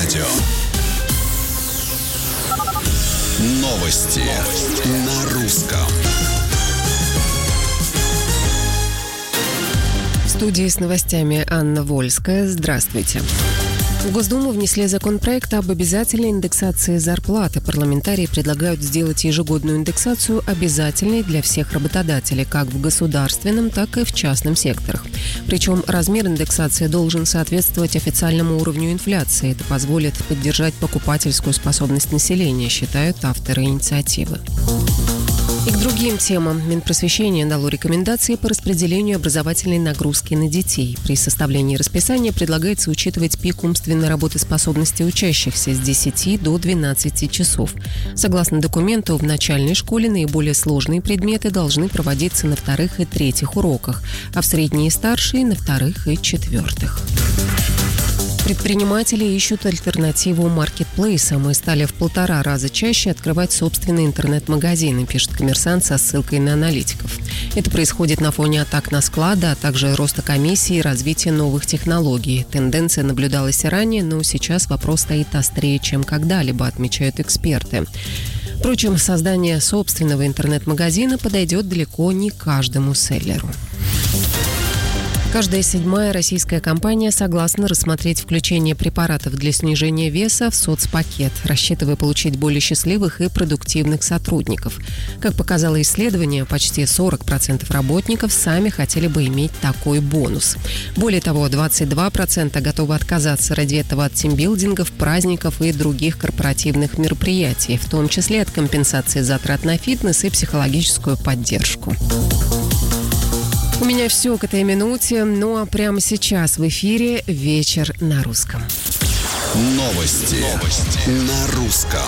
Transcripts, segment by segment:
радио. Новости на русском. В студии с новостями Анна Вольская. Здравствуйте. В Госдуму внесли законопроект об обязательной индексации зарплаты. Парламентарии предлагают сделать ежегодную индексацию обязательной для всех работодателей, как в государственном, так и в частном секторах. Причем размер индексации должен соответствовать официальному уровню инфляции. Это позволит поддержать покупательскую способность населения, считают авторы инициативы. И к другим темам. Минпросвещение дало рекомендации по распределению образовательной нагрузки на детей. При составлении расписания предлагается учитывать пик умственной работоспособности учащихся с 10 до 12 часов. Согласно документу, в начальной школе наиболее сложные предметы должны проводиться на вторых и третьих уроках, а в средней и старшей – на вторых и четвертых. Предприниматели ищут альтернативу маркетплейсам и стали в 1,5 раза чаще открывать собственные интернет-магазины, пишет «Коммерсант» со ссылкой на аналитиков. Это происходит на фоне атак на склады, а также роста комиссий и развития новых технологий. Тенденция наблюдалась и ранее, но сейчас вопрос стоит острее, чем когда-либо, отмечают эксперты. Впрочем, создание собственного интернет-магазина подойдет далеко не каждому селлеру. Каждая 7-я российская компания согласна рассмотреть включение препаратов для снижения веса в соцпакет, рассчитывая получить более счастливых и продуктивных сотрудников. Как показало исследование, почти 40% работников сами хотели бы иметь такой бонус. Более того, 22% готовы отказаться ради этого от тимбилдингов, праздников и других корпоративных мероприятий, в том числе от компенсации затрат на фитнес и психологическую поддержку. У меня все к этой минуте, ну а прямо сейчас в эфире «Вечер на русском». Новости на русском.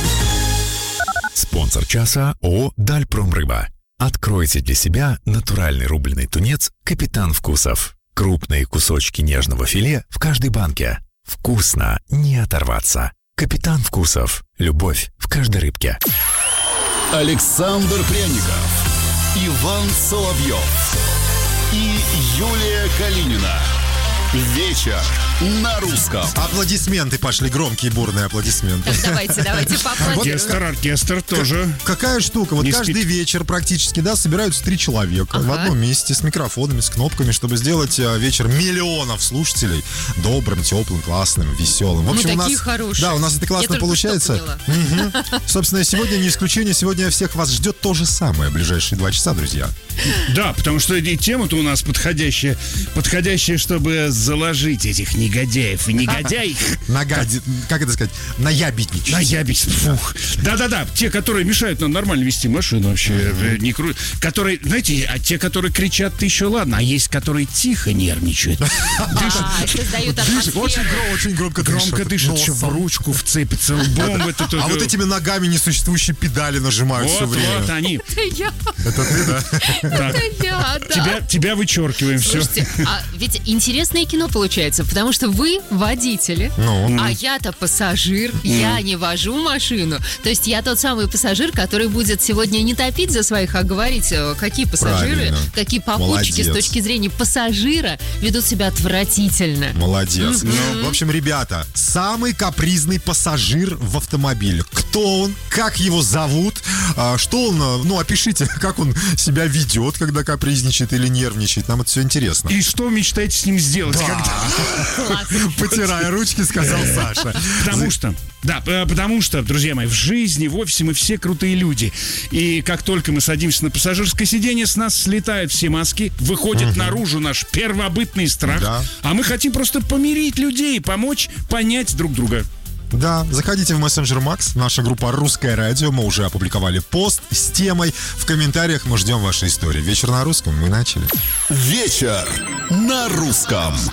Спонсор часа ООО «Дальпромрыба». Откройте для себя натуральный рубленый тунец «Капитан Вкусов». Крупные кусочки нежного филе в каждой банке. Вкусно, не оторваться. «Капитан Вкусов». Любовь в каждой рыбке. Александр Пряников, Иван Соловьев и Юлия Калинина. Вечер на русском. Аплодисменты пошли, громкие, бурные аплодисменты. Давайте поаплодируем. Оркестр тоже. Какая штука, вот каждый вечер практически, да, собираются 3 человека в одном месте с микрофонами, с кнопками, чтобы сделать вечер миллионов слушателей добрым, теплым, классным, веселым. В общем, мы у нас, такие хорошие. Да, у нас это классно получается. Собственно, сегодня не исключение, сегодня всех вас ждет то же самое в ближайшие 2 часа, друзья. Да, потому что и тема-то у нас подходящая, чтобы заложить этих негодяев и негодяй. Как это сказать? Наябедничать. Фух. Да-да-да, те, которые мешают нам нормально вести машину вообще. Которые, знаете, а те, которые кричат-то еще ладно, а есть, которые тихо нервничают. Создают атмосферу. Очень громко дышат, в ручку вцепятся лбом. А вот этими ногами несуществующие педали нажимают все время. Вот они. Это ты, да? Это я, да. Тебя вычеркиваем. Слушайте, а ведь интересное кино получается, потому что вы водители, а я-то пассажир, я не вожу машину. То есть я тот самый пассажир, который будет сегодня не топить за своих, а говорить, какие пассажиры, правильно. Какие попутчики с точки зрения пассажира ведут себя отвратительно. Молодец. В общем, ребята, самый капризный пассажир в автомобиле. Кто он? Как его зовут? Что он? Опишите, как он себя ведет, когда капризничает или нервничает. Нам это все интересно. И что мечтаете с ним сделать? Потирая ручки, сказал Саша. Потому что, друзья мои, в жизни, в офисе мы все крутые люди. И как только мы садимся на пассажирское сиденье, с нас слетают все маски, выходит наружу наш первобытный страх. Да. А мы хотим просто помирить людей, помочь понять друг друга. Да, заходите в мессенджер Макс, наша группа «Русское радио». Мы уже опубликовали пост с темой. В комментариях мы ждем ваши истории. Вечер на русском, мы начали. Вечер на русском.